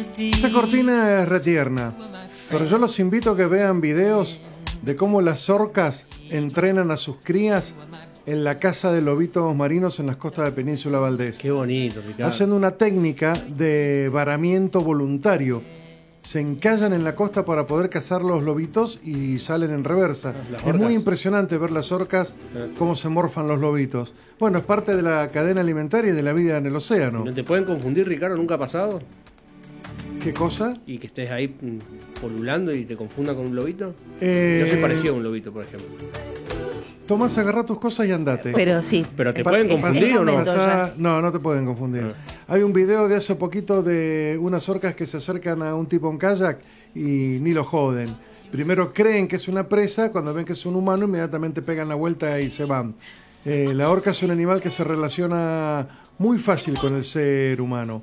Esta cortina es retierna, pero yo los invito a que vean videos de cómo las orcas entrenan a sus crías en la caza de lobitos marinos en las costas de Península Valdés. Qué bonito, Ricardo. Hacen una técnica de varamiento voluntario. Se encallan en la costa para poder cazar los lobitos y salen en reversa. Es muy impresionante ver las orcas, cómo se morfan los lobitos. Bueno, es parte de la cadena alimentaria y de la vida en el océano. ¿No te pueden confundir, Ricardo? ¿Nunca ha pasado? ¿Qué cosa? Y que estés ahí polulando y te confundan con un lobito. Yo soy parecido a un lobito, por ejemplo. Tomás, agarrá tus cosas y andate. Pero sí. ¿Pero te pueden confundir o no? No, no te pueden confundir. Hay un video de hace poquito de unas orcas que se acercan a un tipo en kayak y ni lo joden. Primero creen que es una presa, cuando ven que es un humano inmediatamente pegan la vuelta y se van. La orca es un animal que se relaciona muy fácil con el ser humano.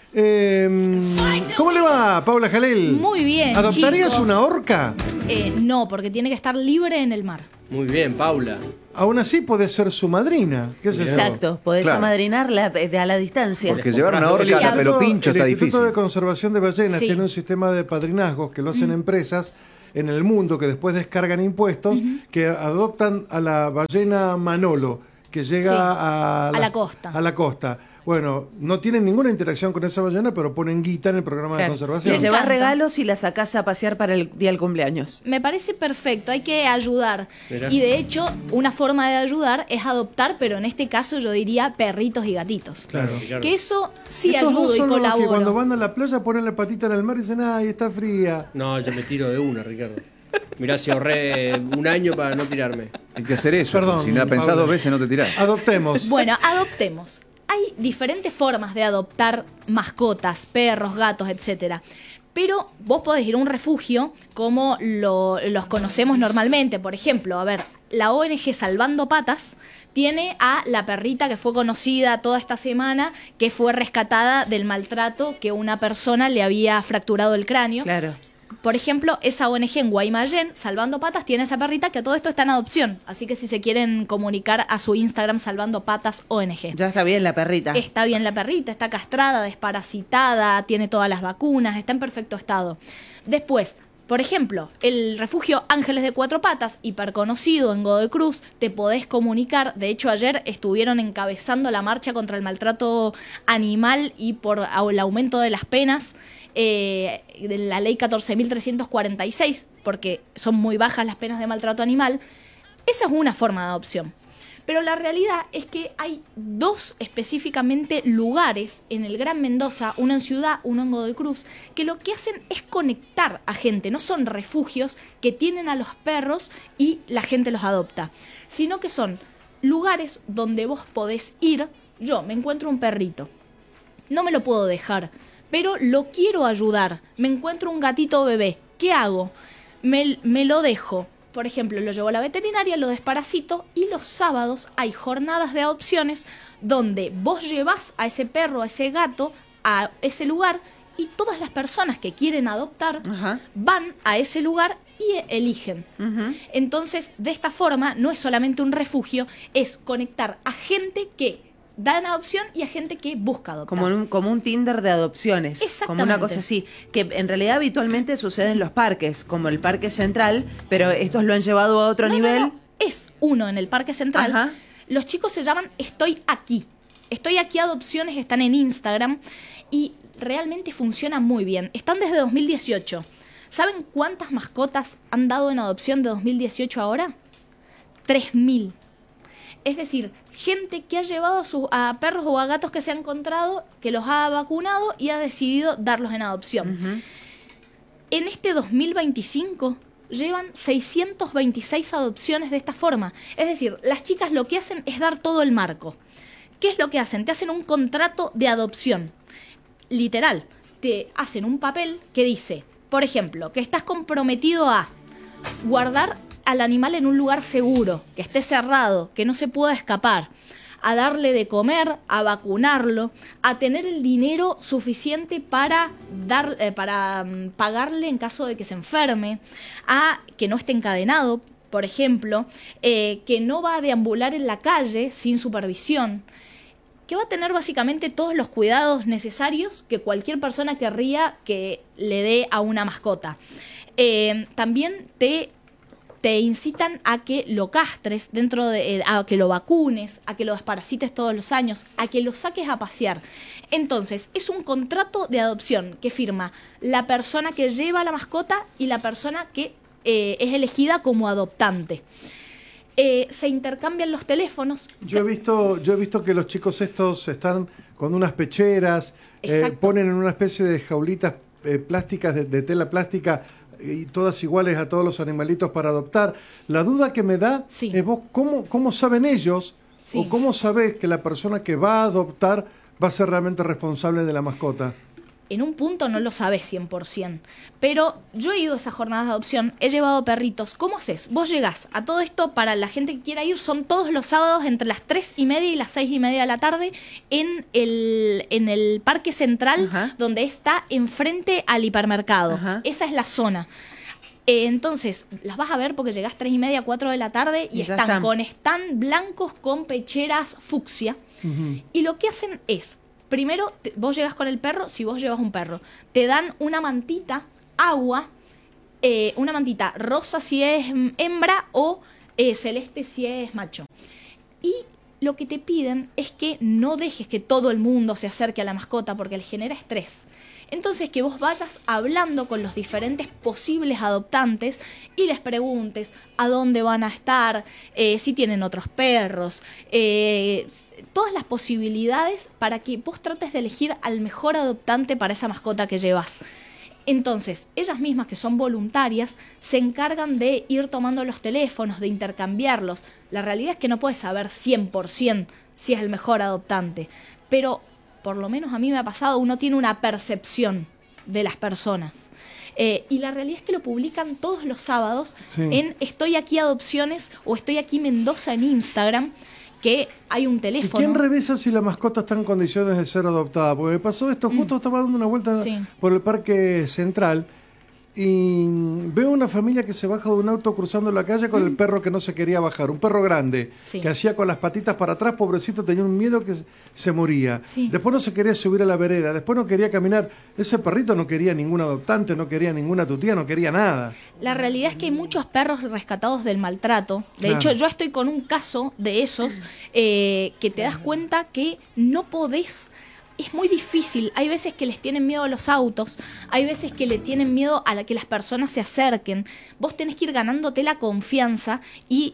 ¿Cómo le va, Paula Jalel? Muy bien, ¿Adoptarías chicos. una orca? No, porque tiene que estar libre en el mar. Muy bien, Paula. Aún así puede ser su madrina. ¿Qué sé yo? Exacto, podés amadrinarla a la distancia. Porque llevar una orca a la pelo pincho está El Instituto difícil. de Conservación de Ballenas Sí. tiene un sistema de padrinazgos que lo hacen empresas en el mundo que después descargan impuestos, que adoptan a la ballena Manolo, que llega Sí, a la costa. A la costa. Bueno, no tienen ninguna interacción con esa ballena, pero ponen guita en el programa de Claro. conservación. Le llevas encanta. regalos y la sacás a pasear para el día del cumpleaños. Me parece perfecto, hay que ayudar. Mirá. Y de hecho, una forma de ayudar es adoptar, pero en este caso yo diría perritos y gatitos. Claro. Ricardo. Que eso sí Estos dos ayudo y son los que colaboro. cuando van a la playa ponen la patita en el mar y dicen, ay, está fría. No, yo me tiro de una, Ricardo. Mirá, si ahorré un año para no tirarme. Hay que hacer eso. Perdón, Si no la pensás Paula. 2 veces no te tirás. Adoptemos. Bueno, adoptemos. Hay diferentes formas de adoptar mascotas, perros, gatos, etcétera. Pero vos podés ir a un refugio como los conocemos normalmente. Por ejemplo, a ver, la ONG Salvando Patas tiene a la perrita que fue conocida toda esta semana, que fue rescatada del maltrato que una persona le había fracturado el cráneo. Claro. Por ejemplo, esa ONG en Guaymallén, Salvando Patas, tiene esa perrita que a todo esto está en adopción. Así que si se quieren comunicar a su Instagram, Salvando Patas ONG. Ya está bien la perrita. Está bien la perrita, está castrada, desparasitada, tiene todas las vacunas, está en perfecto estado. Después, por ejemplo, el refugio Ángeles de Cuatro Patas, hiperconocido en Godoy Cruz, te podés comunicar. De hecho, ayer estuvieron encabezando la marcha contra el maltrato animal y por el aumento de las penas de la ley 14.346, porque son muy bajas las penas de maltrato animal. Esa es una forma de adopción. Pero la realidad es que hay dos específicamente lugares en el Gran Mendoza, uno en Ciudad, uno en Godoy Cruz, que lo que hacen es conectar a gente. No son refugios que tienen a los perros y la gente los adopta, sino que son lugares donde vos podés ir. Yo me encuentro un perrito, no me lo puedo dejar, pero lo quiero ayudar. Me encuentro un gatito bebé, ¿qué hago? Me lo dejo. Por ejemplo, lo llevo a la veterinaria, lo desparasito y los sábados hay jornadas de adopciones donde vos llevas a ese perro, a ese gato, a ese lugar y todas las personas que quieren adoptar van a ese lugar y eligen. Entonces, de esta forma, no es solamente un refugio, es conectar a gente que dan adopción y a gente que busca adoptar. Como un Tinder de adopciones. Exactamente. Como una cosa así. Que en realidad habitualmente sucede en los parques, como el Parque Central, pero estos lo han llevado a otro nivel. No, es uno en el Parque Central. Ajá. Los chicos se llaman Estoy Aquí. Estoy Aquí Adopciones, están en Instagram y realmente funcionan muy bien. Están desde 2018. ¿Saben cuántas mascotas han dado en adopción de 2018 ahora? 3.000. Es decir, gente que ha llevado a perros o a gatos que se ha encontrado, que los ha vacunado y ha decidido darlos en adopción. En este 2025 llevan 626 adopciones de esta forma. Es decir, las chicas lo que hacen es dar todo el marco. ¿Qué es lo que hacen? Te hacen un contrato de adopción. Literal, te hacen un papel que dice, por ejemplo, que estás comprometido a guardar al animal en un lugar seguro, que esté cerrado, que no se pueda escapar, a darle de comer, a vacunarlo, a tener el dinero suficiente para pagarle en caso de que se enferme, a que no esté encadenado, por ejemplo, que no va a deambular en la calle sin supervisión. que va a tener básicamente todos los cuidados necesarios que cualquier persona querría que le dé a una mascota. También te incitan a que lo castres, a que lo vacunes, a que lo desparasites todos los años, a que lo saques a pasear. Entonces, es un contrato de adopción que firma la persona que lleva la mascota y la persona que es elegida como adoptante. Se intercambian los teléfonos. Yo he visto que los chicos estos están con unas pecheras, ponen en una especie de jaulitas plásticas, de tela plástica, y todas iguales a todos los animalitos para adoptar. La duda que me da es vos, ¿cómo saben ellos o cómo sabés que la persona que va a adoptar va a ser realmente responsable de la mascota? En un punto no lo sabes 100%, pero yo he ido a esas jornadas de adopción, he llevado perritos. ¿Cómo haces? Vos llegás a todo esto, para la gente que quiera ir, son todos los sábados entre las 3:30 y las 6:30 de la tarde en el Parque Central, donde está enfrente al hipermercado. Esa es la zona. Entonces, las vas a ver porque llegás 3:30, 4 de la tarde y están con stand blancos con pecheras fucsia. Y lo que hacen es, primero, vos llegas con el perro, si vos llevas un perro, te dan una mantita, agua, una mantita rosa si es hembra o celeste si es macho. Y lo que te piden es que no dejes que todo el mundo se acerque a la mascota porque les genera estrés. Entonces, que vos vayas hablando con los diferentes posibles adoptantes y les preguntes a dónde van a estar, si tienen otros perros, todas las posibilidades para que vos trates de elegir al mejor adoptante para esa mascota que llevas. Entonces, ellas mismas, que son voluntarias, se encargan de ir tomando los teléfonos, de intercambiarlos. La realidad es que no puedes saber 100% si es el mejor adoptante, pero por lo menos a mí me ha pasado, uno tiene una percepción de las personas. Y la realidad es que lo publican todos los sábados en Estoy Aquí Adopciones o Estoy Aquí Mendoza en Instagram, que hay un teléfono. ¿Y quién revisa si la mascota está en condiciones de ser adoptada? Porque me pasó esto, justo estaba dando una vuelta por el Parque Central y veo una familia que se baja de un auto cruzando la calle con el perro que no se quería bajar, un perro grande, que hacía con las patitas para atrás, pobrecito, tenía un miedo que se moría. Después no se quería subir a la vereda, después no quería caminar. Ese perrito no quería ningún adoptante, no quería ninguna tutía, no quería nada. La realidad es que hay muchos perros rescatados del maltrato. De hecho, yo estoy con un caso de esos que te das cuenta que no podés. Es muy difícil. Hay veces que les tienen miedo a los autos, hay veces que le tienen miedo a que las personas se acerquen. Vos tenés que ir ganándote la confianza y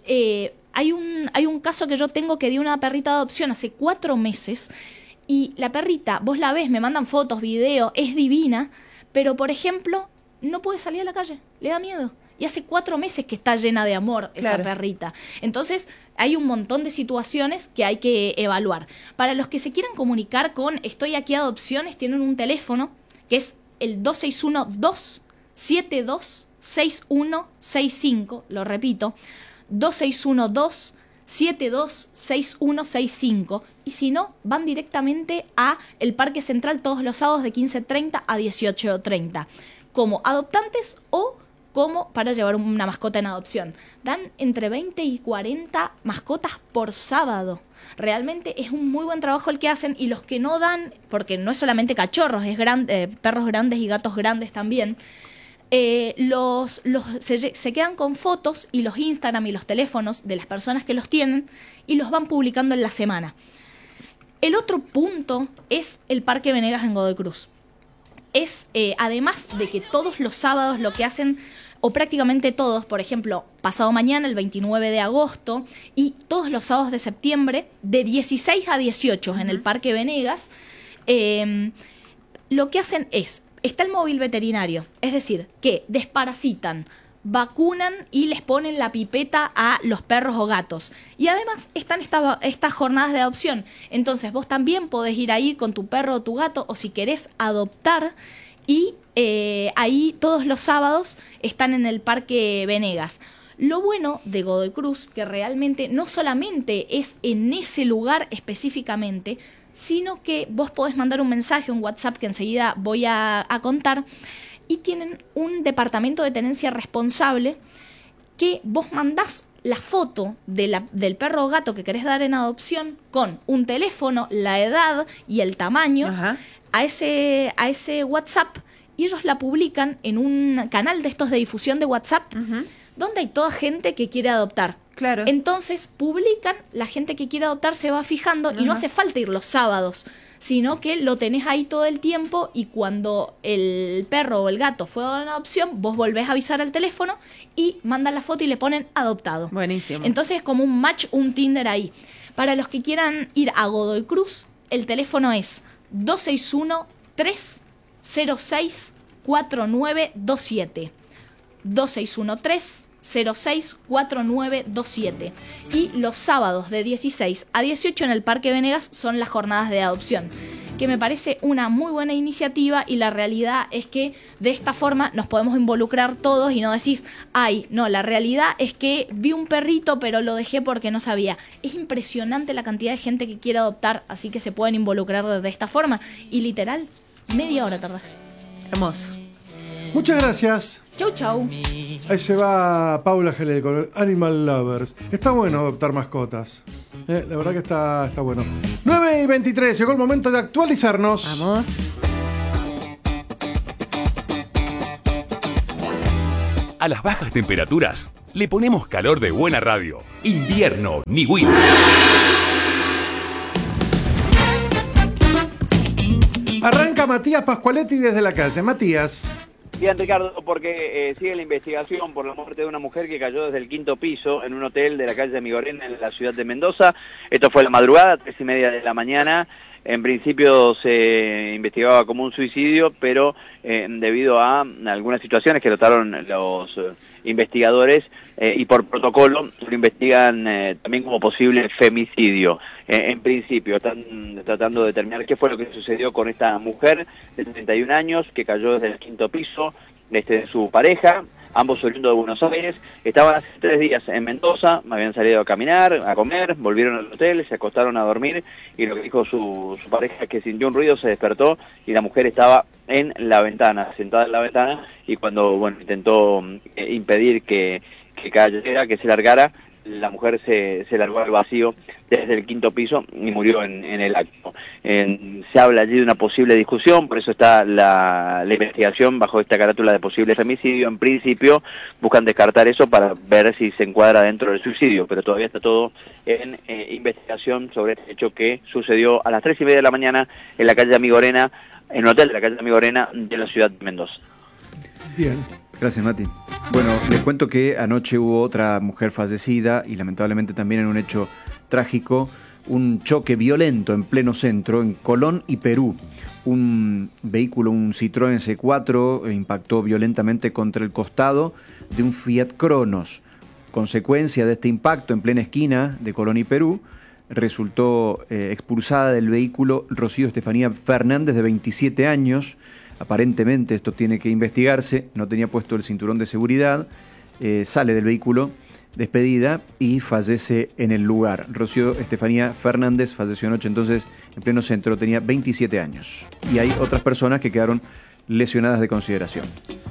hay un caso que yo tengo que di una perrita de adopción hace 4 meses y la perrita, vos la ves, me mandan fotos, videos, es divina, pero por ejemplo, no puede salir a la calle, le da miedo. Y hace 4 meses que está llena de amor esa perrita. Entonces, hay un montón de situaciones que hay que evaluar. Para los que se quieran comunicar con Estoy Aquí Adopciones, tienen un teléfono que es el 261-272-6165. Lo repito, 261-272-6165. Y si no, van directamente a el Parque Central todos los sábados de 15:30 a 18:30. Como adoptantes o como para llevar una mascota en adopción. Dan entre 20 y 40 mascotas por sábado. Realmente es un muy buen trabajo el que hacen, y los que no dan, porque no es solamente cachorros, es perros grandes y gatos grandes también, se quedan con fotos y los Instagram y los teléfonos de las personas que los tienen y los van publicando en la semana. El otro punto es el Parque Venegas en Godoy Cruz. Además de que todos los sábados lo que hacen, o prácticamente todos, por ejemplo, pasado mañana, el 29 de agosto, y todos los sábados de septiembre, de 16 a 18 en el Parque Venegas, lo que hacen está el móvil veterinario, es decir, que desparasitan, vacunan y les ponen la pipeta a los perros o gatos. Y además están estas jornadas de adopción. Entonces vos también podés ir ahí con tu perro o tu gato, o si querés adoptar, y ahí todos los sábados están en el Parque Venegas. Lo bueno de Godoy Cruz, que realmente no solamente es en ese lugar específicamente, sino que vos podés mandar un mensaje, un WhatsApp, que enseguida voy a contar, y tienen un departamento de tenencia responsable que vos mandás la foto del perro o gato que querés dar en adopción con un teléfono, la edad y el tamaño a ese WhatsApp, y ellos la publican en un canal de estos de difusión de WhatsApp donde hay toda gente que quiere adoptar. Claro. Entonces publican, la gente que quiere adoptar se va fijando y no hace falta ir los sábados, sino que lo tenés ahí todo el tiempo, y cuando el perro o el gato fue dado en adopción, vos volvés a avisar al teléfono y mandan la foto y le ponen adoptado. Buenísimo. Entonces es como un match, un Tinder ahí. Para los que quieran ir a Godoy Cruz, el teléfono es 261-306-4927. 261-306-4927. Y los sábados de 16 a 18 en el Parque Venegas son las jornadas de adopción, que me parece una muy buena iniciativa, y la realidad es que de esta forma nos podemos involucrar todos y no decís, ay, no, la realidad es que vi un perrito pero lo dejé porque no sabía. Es impresionante la cantidad de gente que quiere adoptar, así que se pueden involucrar de esta forma, y literal, media hora tardás. Hermoso. Muchas gracias. Chau, chau. Ahí se va Paula Gelel con el Animal Lovers. Está bueno adoptar mascotas. La verdad que está bueno. 9:23, llegó el momento de actualizarnos. Vamos. A las bajas temperaturas le ponemos calor de buena radio. Invierno Niwil. Arranca Matías Pascualetti desde la calle. Matías. Bien, Ricardo, porque sigue la investigación por la muerte de una mujer que cayó desde el 5º piso en un hotel de la calle Migorena en la ciudad de Mendoza. Esto fue la madrugada, 3:30 de la mañana. En principio se investigaba como un suicidio, pero debido a algunas situaciones que notaron los investigadores y por protocolo lo investigan también como posible femicidio. En principio están tratando de determinar qué fue lo que sucedió con esta mujer de 31 años que cayó desde el 5º piso de su pareja. Ambos oriundos de Buenos Aires, estaban hace 3 días en Mendoza, habían salido a caminar, a comer, volvieron al hotel, se acostaron a dormir, y lo que dijo su pareja es que sintió un ruido, se despertó y la mujer estaba en la ventana, sentada en la ventana, y cuando intentó impedir que cayera, que se largara, la mujer se largó al vacío desde el 5º piso y murió en el acto. Se habla allí de una posible discusión, por eso está la investigación bajo esta carátula de posible femicidio. En principio buscan descartar eso para ver si se encuadra dentro del suicidio, pero todavía está todo en investigación sobre este hecho que sucedió a las 3:30 de la mañana en la calle Amigorena, en un hotel de la calle Amigorena de la ciudad de Mendoza. Bien. Gracias, Mati. Bueno, les cuento que anoche hubo otra mujer fallecida y lamentablemente también en un hecho trágico, un choque violento en pleno centro, en Colón y Perú. Un vehículo, un Citroën C4, impactó violentamente contra el costado de un Fiat Cronos. Consecuencia de este impacto en plena esquina de Colón y Perú, resultó expulsada del vehículo Rocío Estefanía Fernández, de 27 años, aparentemente esto tiene que investigarse, no tenía puesto el cinturón de seguridad, sale del vehículo despedida y fallece en el lugar. Rocío Estefanía Fernández falleció anoche entonces en pleno centro, tenía 27 años. Y hay otras personas que quedaron lesionadas de consideración.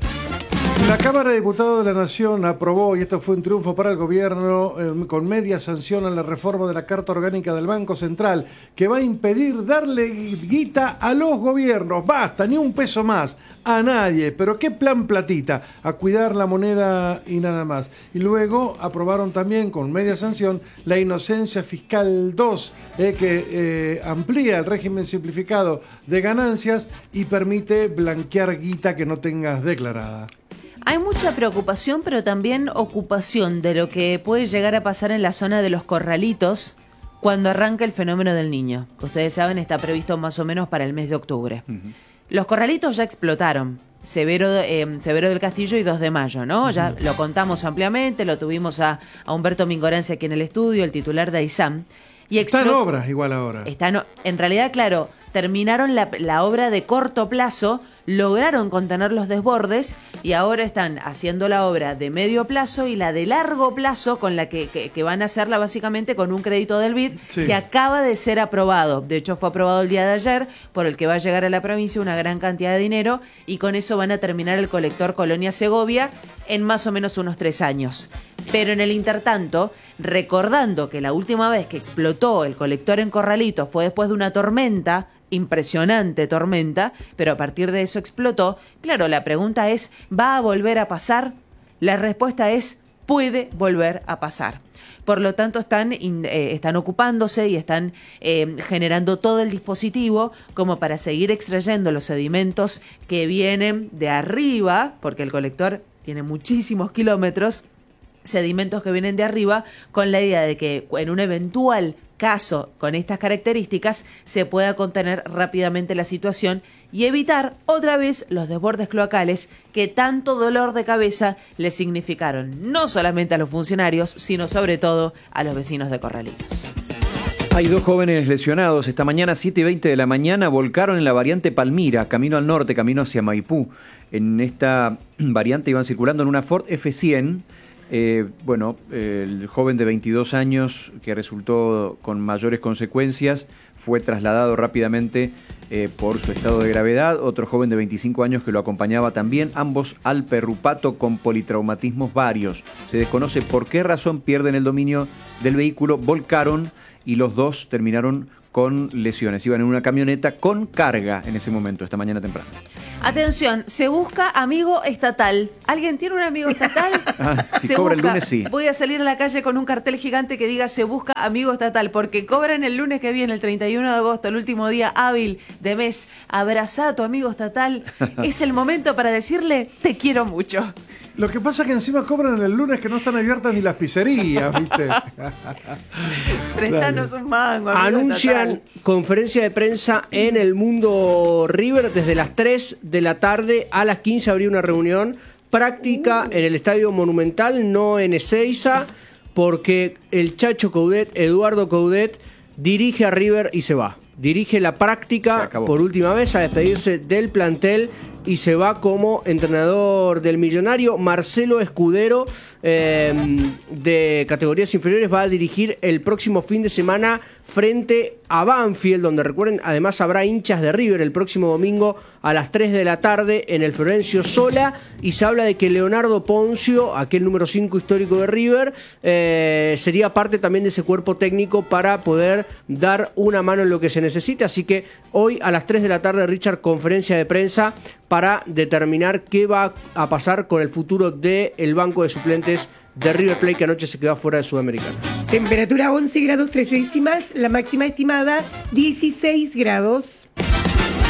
La Cámara de Diputados de la Nación aprobó, y esto fue un triunfo para el gobierno, con media sanción a la reforma de la Carta Orgánica del Banco Central, que va a impedir darle guita a los gobiernos. Basta, ni un peso más, a nadie. Pero qué plan platita, a cuidar la moneda y nada más. Y luego aprobaron también, con media sanción, la Inocencia Fiscal 2, que amplía el régimen simplificado de ganancias y permite blanquear guita que no tengas declarada. Hay mucha preocupación, pero también ocupación de lo que puede llegar a pasar en la zona de los Corralitos cuando arranca el fenómeno del Niño, que ustedes saben está previsto más o menos para el mes de octubre. Los Corralitos ya explotaron, Severo del Castillo y 2 de Mayo, ¿no? Ya lo contamos ampliamente, lo tuvimos a Humberto Mingorance aquí en el estudio, el titular de AISAM. Y está en obras igual ahora. En realidad, claro, terminaron la obra de corto plazo, lograron contener los desbordes y ahora están haciendo la obra de medio plazo y la de largo plazo, con la que van a hacerla básicamente con un crédito del BID, sí, que acaba de ser aprobado. De hecho, fue aprobado el día de ayer, por el que va a llegar a la provincia una gran cantidad de dinero, y con eso van a terminar el colector Colonia Segovia en más o menos unos 3 años. Pero en el intertanto, recordando que la última vez que explotó el colector en Corralito fue después de una tormenta, impresionante tormenta, pero a partir de eso explotó. Claro, la pregunta es, ¿va a volver a pasar? La respuesta es, puede volver a pasar. Por lo tanto, están ocupándose y están generando todo el dispositivo como para seguir extrayendo los sedimentos que vienen de arriba, porque el colector tiene muchísimos kilómetros, sedimentos que vienen de arriba, con la idea de que en un eventual caso con estas características se pueda contener rápidamente la situación y evitar otra vez los desbordes cloacales que tanto dolor de cabeza le significaron no solamente a los funcionarios, sino sobre todo a los vecinos de Corralitos. Hay 2 jóvenes lesionados. Esta mañana, 7:20 de la mañana, volcaron en la variante Palmira, camino al norte, camino hacia Maipú. En esta variante iban circulando en una Ford F100. El joven de 22 años que resultó con mayores consecuencias fue trasladado rápidamente por su estado de gravedad. Otro joven de 25 años que lo acompañaba también, ambos al perrupato con politraumatismos varios. Se desconoce por qué razón pierden el dominio del vehículo, volcaron y los dos terminaron con lesiones. Iban en una camioneta con carga en ese momento, esta mañana temprano. Atención, se busca amigo estatal. ¿Alguien tiene un amigo estatal? Si cobra el lunes, sí. Voy a salir a la calle con un cartel gigante que diga se busca amigo estatal, porque cobran el lunes que viene, el 31 de agosto, el último día hábil de mes. Abrazá a tu amigo estatal. Es el momento para decirle te quiero mucho. Lo que pasa es que encima cobran el lunes que no están abiertas ni las pizzerías, ¿viste? Prestanos un mango. Anuncian estatal. Conferencia de prensa en el Mundo River desde las 3 de la tarde a las 15 habría una reunión práctica en el Estadio Monumental, no en Ezeiza, porque el Chacho Coudet, Eduardo Coudet, dirige a River y se va. Dirige la práctica por última vez a despedirse del plantel y se va como entrenador del Millonario. Marcelo Escudero, de categorías inferiores, va a dirigir el próximo fin de semana frente a Banfield, donde recuerden, además habrá hinchas de River el próximo domingo a las 3 de la tarde en el Florencio Sola, y se habla de que Leonardo Poncio, aquel número 5 histórico de River, sería parte también de ese cuerpo técnico para poder dar una mano en lo que se necesite. Así que hoy a las 3 de la tarde, Richard, conferencia de prensa para determinar qué va a pasar con el futuro del banco de suplentes de River Plate, que anoche se quedó fuera de Sudamericana. Temperatura 11 grados 3 décimas, la máxima estimada 16 grados.